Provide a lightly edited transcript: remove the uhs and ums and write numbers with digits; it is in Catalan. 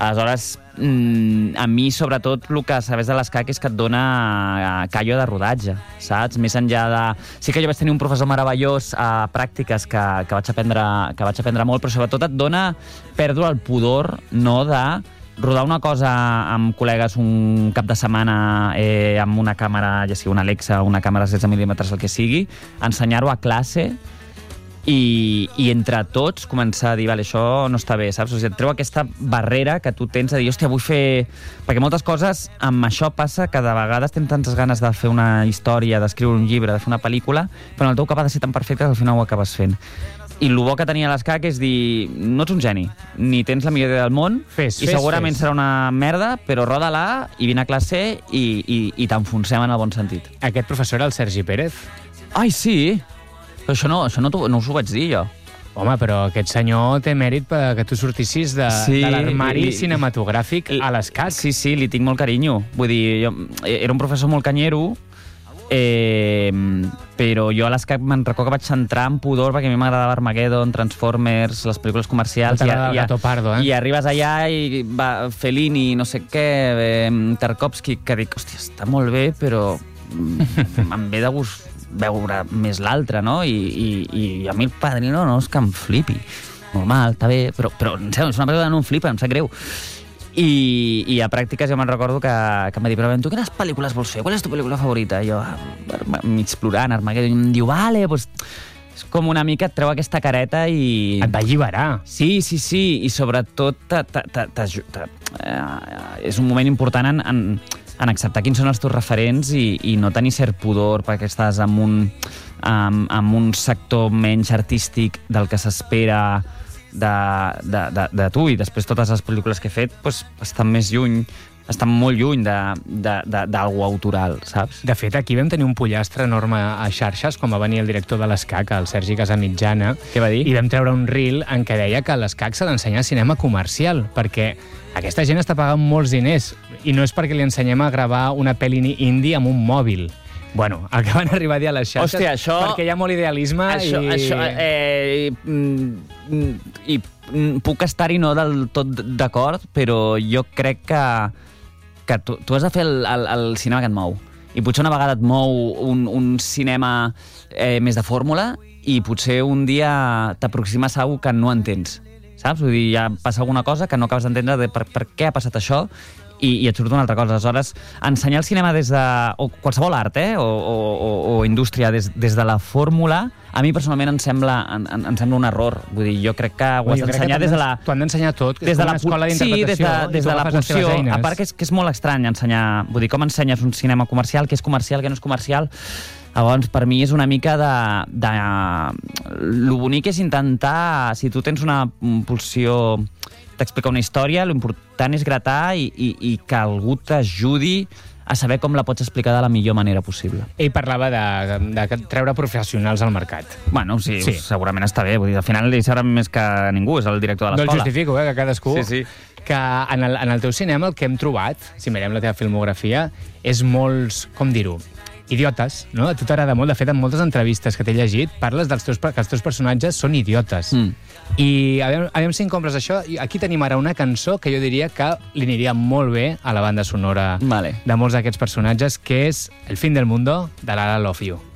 Aleshores, a mi, sobretot, el que sabés de l'escac és que et dona callo de rodatge, saps? Més enllà de... Sí que jo vaig tenir un professor meravellós a pràctiques que vaig aprendre molt, però sobretot et dona perdre el pudor, no, de rodar una cosa amb col·legues un cap de setmana amb una càmera, ja sigui una Alexa, una càmera 16 mm, el que sigui, ensenyar-ho a classe i entre tots començar a dir, vale, això no està bé, saps? O sigui, et treu aquesta barrera que tu tens de dir, hòstia, vull fer... Perquè moltes coses, amb això passa que de vegades tens tantes ganes de fer una història, d'escriure un llibre, de fer una pel·lícula, però en el teu cap ha de ser tan perfecte que al final ho acabes fent. I el bo que tenia l'escac és dir, no ets un geni, ni tens la millor idea del món, i segurament serà una merda, però roda-la i vine a classe i t'enfonsem en el bon sentit. Aquest professor era el Sergi Pérez? Ai, sí! Però això no us ho vaig dir, jo. Home, però aquest senyor té mèrit que tu sortissis de l'armari cinematogràfic a l'escac. Sí, li tinc molt carinyo. Vull dir, era un professor molt canyero, però jo a l'escac me'n recordo que vaig centrar en pudor perquè a mi m'agradava Armageddon, Transformers, les pel·lícules comercials, i arribes allà i va Fellini, no sé què, Tarkovsky, que dic, hòstia, està molt bé, però em ve de gust veure més l'altre, no? I a mi el Padrino no és que em flipi. Normal, està bé, però en sèrio, és una pel·lícula que no em flipa, em sap greu. I a pràctiques jo me'n recordo que em va dir, però tu quines pel·lícules vols fer? Qual és tu pel·lícula favorita? I jo, mig plorant, Armageddon, i em diu, vale, doncs... És com una mica et treu aquesta careta i... Et va alliberar. Sí, i sobretot és un moment important en acceptar quins són els teus referents i no tenir cert pudor perquè estàs en un sector menys artístic del que s'espera de tu, i després totes les pel·lícules que he fet estan molt lluny d'algú autoral, saps? De fet, aquí vam tenir un pollastre enorme a xarxes quan va venir el director de l'escac, el Sergi Casamitjana. Què va dir? I vam treure un reel en què deia que l'escac s'ha d'ensenyar cinema comercial, perquè aquesta gent està pagant molts diners i no és perquè li ensenyem a gravar una pel·li indie amb un mòbil. Bueno, el que van arribar a dir a les xarxes, hòstia, això, perquè hi ha molt idealisme i puc estar-hi no del tot d'acord, però jo crec que tu has de fer el cinema que et mou. I potser una vegada et mou un cinema més de fórmula i potser un dia t'aproximes a algú que no entens. Saps? Vull dir, ja passa alguna cosa que no acabes d'entendre de per què ha passat això i et surt una altra cosa. Aleshores, ensenyar el cinema des de... o qualsevol art, o indústria des de la fórmula, a mi personalment em sembla un error. Vull dir, jo crec que ho has d'ensenyar des de la... T'ho han d'ensenyar tot, és com una escola d'interpretació. Sí, des de la pulsió. A part que és molt estrany ensenyar... Vull dir, com ensenyes un cinema comercial, què és comercial, què no és comercial... Llavors, per mi és una mica lo bonic és intentar, si tu tens una pulsió d'explicar una història, l'important és gratar i que algú t'ajudi a saber com la pots explicar de la millor manera possible. Ell parlava de treure professionals al mercat. Bueno, sí, segurament està bé. Vull dir, al final ell sabrà més que ningú, és el director de l'escola. No el justifico, que cadascú... Sí. Que en el teu cinema el que hem trobat, si mirem la teva filmografia, és molts, com dir-ho, idiotes, no? A tu t'agrada molt. De fet, en moltes entrevistes que t'he llegit, parles que els teus personatges són idiotes. I aviam si compres això. Aquí tenim ara una cançó que jo diria que li aniria molt bé a la banda sonora de molts d'aquests personatges, que és El fin del mundo, de Lara Love You.